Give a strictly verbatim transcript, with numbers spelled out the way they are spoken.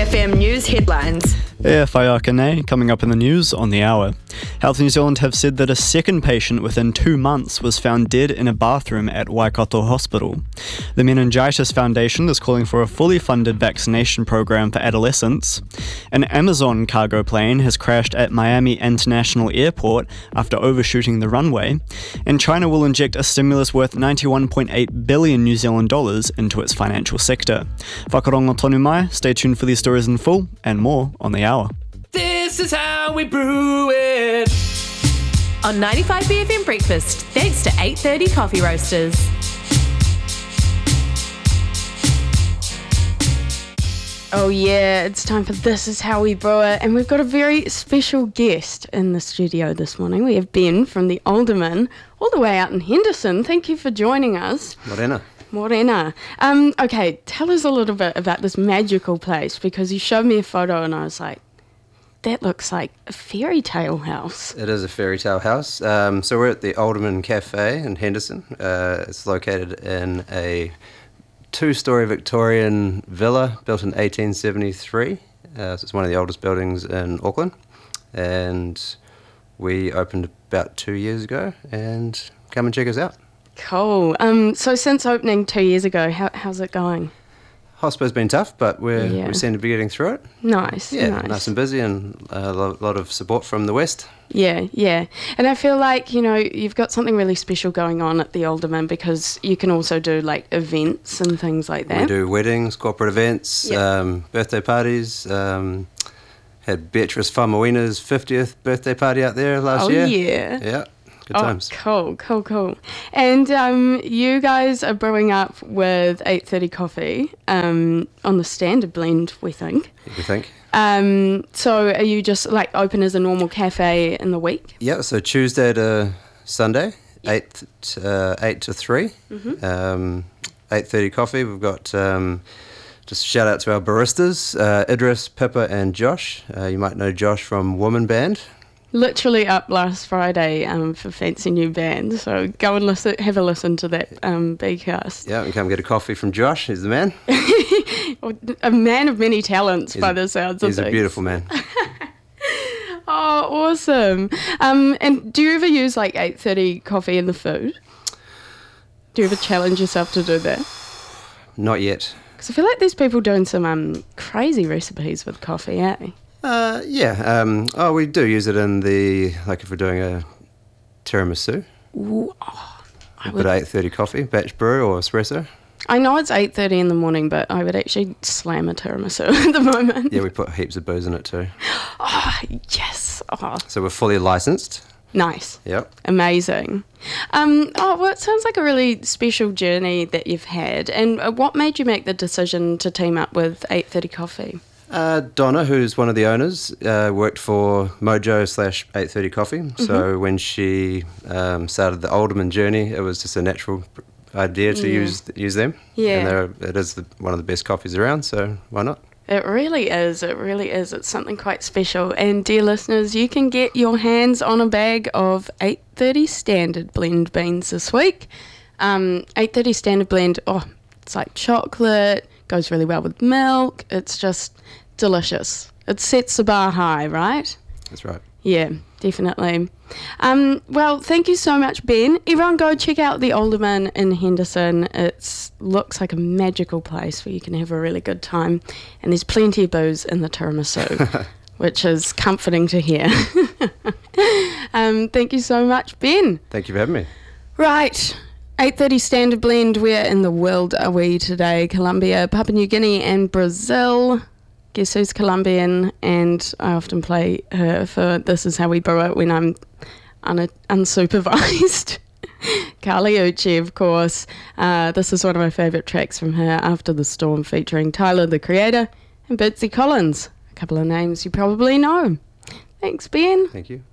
F M News headlines. E Whaiakane, coming up in the news on the hour. Health New Zealand have said that a second patient within two months was found dead in a bathroom at Waikato Hospital. The Meningitis Foundation is calling for a fully funded vaccination program for adolescents. An Amazon cargo plane has crashed at Miami International Airport after overshooting the runway. And China will inject a stimulus worth ninety-one point eight billion New Zealand dollars into its financial sector. Whakarongo tonu mai, stay tuned for these stories in full and more on the hour. This is how we brew it. On ninety-five B F M Breakfast, thanks to eight thirty Coffee Roasters. Oh yeah, it's time for This Is How We Brew It, and we've got a very special guest in the studio this morning. We have Ben from the Alderman, all the way out in Henderson. Thank you for joining us. Morena. Morena. Um, okay, tell us a little bit about this magical place, because you showed me a photo and I was like, that looks like a fairy tale house. It is a fairy tale house. Um, so we're at the Alderman Cafe in Henderson. Uh, it's located in a two-storey Victorian villa built in eighteen seventy-three. Uh, so it's one of the oldest buildings in Auckland. And we opened about two years ago, and come and check us out. Cool. Um, so since opening two years ago, how, how's it going? Hospital's been tough, but we're, Yeah. we seem to be getting through it. Nice. Yeah, nice. nice and busy, and a lo- lot of support from the West. Yeah, yeah. And I feel like, you know, you've got something really special going on at the Alderman, because you can also do like events and things like that. We do weddings, corporate events, Yep. um, birthday parties. Um, had Beatrice Famawina's fiftieth birthday party out there last Oh, year. yeah. Yeah, good Oh, times. cool, cool, cool. And um, you guys are brewing up with eight thirty Coffee um, on the standard blend, we think. You think? Um, so are you just like open as a normal cafe in the week? Yeah, so Tuesday to Sunday, eight uh, eight to three. Mm-hmm. Um, eight thirty Coffee. We've got um, just shout out to our baristas, uh, Idris, Pippa, and Josh. Uh, you might know Josh from Woman Band. Literally up last Friday um, for Fancy New Band, so go and listen, have a listen to that um, B-cast. Yeah, and come get a coffee from Josh. He's the man. A man of many talents, He's by a- the sounds of He's things. a beautiful man. Oh, awesome. Um, and do you ever use like eight thirty Coffee in the food? Do you ever challenge yourself to do that? Not yet. Because I feel like there's people doing some um, crazy recipes with coffee, eh? Uh, yeah. Um, oh, we do use it in the, like if we're doing a tiramisu. Ooh, oh, I, But would, eight thirty Coffee, batch brew or espresso. I know it's eight thirty in the morning, but I would actually slam a tiramisu at the moment. Yeah, we put heaps of booze in it too. Oh, yes. Oh, So we're fully licensed. nice. Yep. Amazing. Um, oh, well, it sounds like a really special journey that you've had. And uh, what made you make the decision to team up with eight thirty Coffee? Uh, Donna, who's one of the owners, uh, worked for Mojo slash eight thirty Coffee. Mm-hmm. So when she um, started the Alderman journey, it was just a natural pr- idea to Yeah. use use them. Yeah. And they're, it is the, one of the best coffees around, so why not? It really is. It really is. It's something quite special. And dear listeners, you can get your hands on a bag of eight thirty Standard Blend beans this week. Um, eight thirty Standard Blend, oh, it's like chocolate, goes really well with milk. It's just delicious. It sets the bar high, right? That's right. Yeah, definitely. Um, well, thank you so much, Ben. Everyone go check out the Alderman in Henderson. It looks like a magical place where you can have a really good time. And there's plenty of booze in the tiramisu, which is comforting to hear. um, thank you so much, Ben. Thank you for having me. Right. eight thirty Standard Blend. Where in the world are we today? Colombia, Papua New Guinea and Brazil. Guess who's Colombian? And I often play her for This Is How We Brew It when I'm un- unsupervised. Carly Uchie, of course. Uh, this is one of my favourite tracks from her, After the Storm, featuring Tyler, the Creator, and Bitsy Collins. A couple of names you probably know. Thanks, Ben. Thank you.